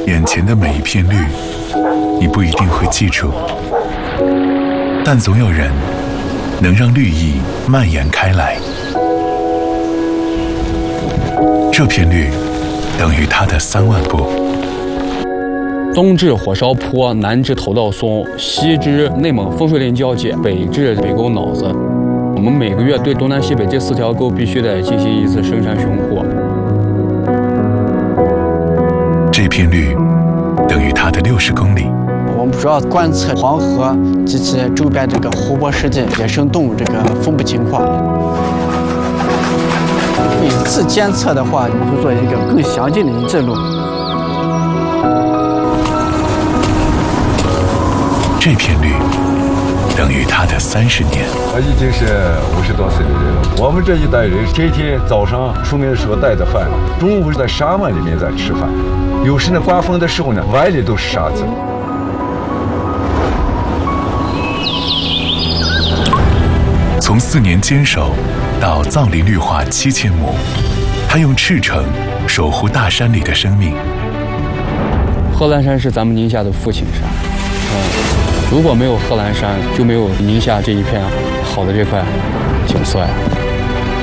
眼前的每一片绿，你不一定会记住，但总有人能让绿意蔓延开来。这片绿等于它的3万步。 东至火烧坡，南至头道松，西至内蒙风水林交界，北至北沟脑子。我们每个月对东南西北这4条沟必须得进行一次深山巡护。 这片绿等于它的60公里。 我们主要观测黄河及其周边这个湖泊湿地、野生动物这个分布情况。每次监测的话，你会做一个更详尽的记录。 这片绿等于它的30年。 我已经是50多岁的人了。我们这一代人天天早上出门的时候带着饭，中午在沙漠里面在吃饭，有时呢刮风的时候呢，碗里都是沙子。 从4年坚守到藏林绿化7000亩，他用赤诚守护大山里的生命。 贺兰山是咱们宁夏的父亲山，如果没有贺兰山，就没有宁夏这一片好的这块景色呀。